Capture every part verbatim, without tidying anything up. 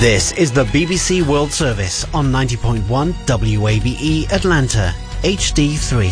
This is the B B C World Service on ninety point one W A B E Atlanta, H D three.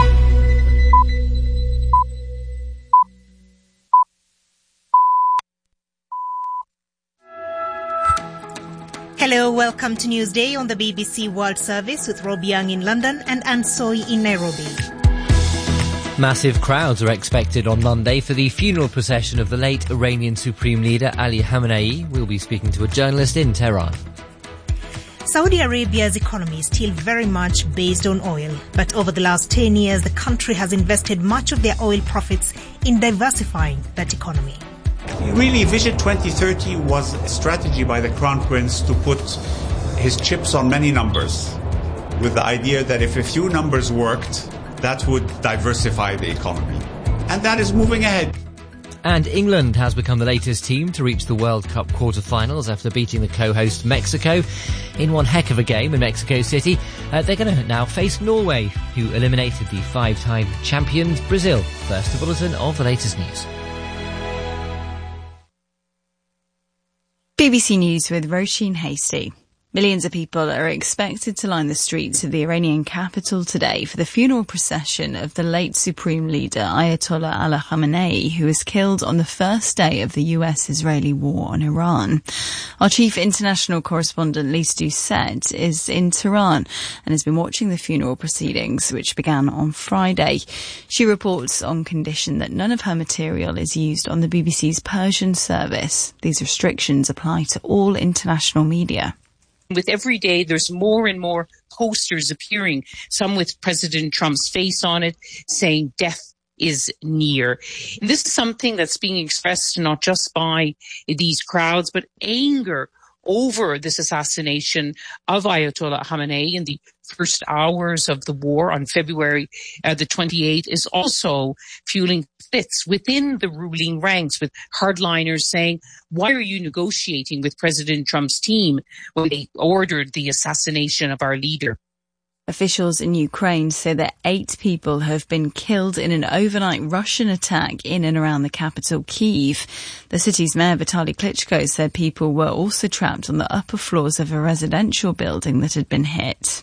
Hello, welcome to Newsday on the B B C World Service with Rob Young in London and Ann Soy in Nairobi. Massive crowds are expected on Monday for the funeral procession of the late Iranian Supreme Leader Ali Khamenei. We'll be speaking to a journalist in Tehran. Saudi Arabia's economy is still very much based on oil, but over the last ten years, the country has invested much of their oil profits in diversifying that economy. Really, Vision twenty thirty was a strategy by the Crown Prince to put his chips on many numbers, with the idea that if a few numbers worked, that would diversify the economy. And that is moving ahead. And England has become the latest team to reach the World Cup quarterfinals after beating the co-host Mexico in one heck of a game in Mexico City. Uh, they're going to now face Norway, who eliminated the five-time champions Brazil. First, a bulletin of the latest news. B B C News with Roisin Hasty. Millions of people are expected to line the streets of the Iranian capital today for the funeral procession of the late Supreme Leader Ayatollah Ali Khamenei, who was killed on the first day of the U S-Israeli war on Iran. Our chief international correspondent Lise Doucette is in Tehran and has been watching the funeral proceedings, which began on Friday. She reports on condition that none of her material is used on the B B C's Persian service. These restrictions apply to all international media. With every day, there's more and more posters appearing, some with President Trump's face on it, saying death is near. And this is something that's being expressed not just by these crowds, but anger over this assassination of Ayatollah Khamenei in the first hours of the war on February uh, the twenty-eighth is also fueling splits within the ruling ranks, with hardliners saying, why are you negotiating with President Trump's team when they ordered the assassination of our leader? Officials in Ukraine say that eight people have been killed in an overnight Russian attack in and around the capital, Kyiv. The city's mayor, Vitaly Klitschko, said people were also trapped on the upper floors of a residential building that had been hit.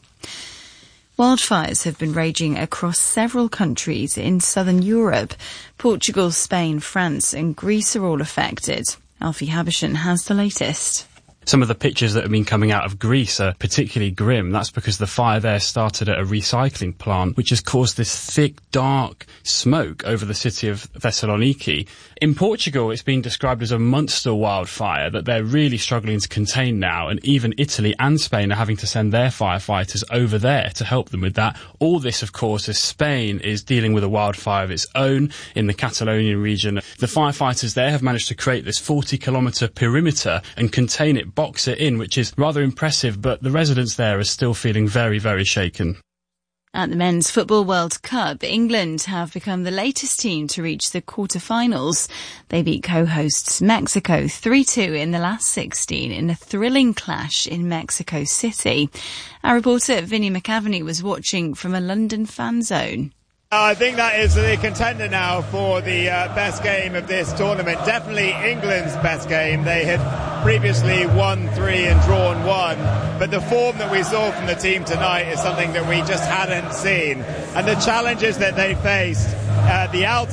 Wildfires have been raging across several countries in southern Europe. Portugal, Spain, France and Greece are all affected. Alfie Habishan has the latest. Some of the pictures that have been coming out of Greece are particularly grim. That's because the fire there started at a recycling plant, which has caused this thick, dark smoke over the city of Thessaloniki. In Portugal, it's been described as a monster wildfire that they're really struggling to contain now, and even Italy and Spain are having to send their firefighters over there to help them with that. All this, of course, as Spain is dealing with a wildfire of its own in the Catalonian region. The firefighters there have managed to create this forty kilometre perimeter and contain it, box it in, which is rather impressive, but the residents there are still feeling very, very shaken. At the Men's Football World Cup, England have become the latest team to reach the quarter-finals. They beat co-hosts Mexico three two in the last sixteen in a thrilling clash in Mexico City. Our reporter Vinnie McAvaney was watching from a London fan zone. I think that is the contender now for the uh, best game of this tournament. Definitely England's best game. They had previously won three and drawn one, but the form that we saw from the team tonight is something that we just hadn't seen. And the challenges that they faced, uh, the altitude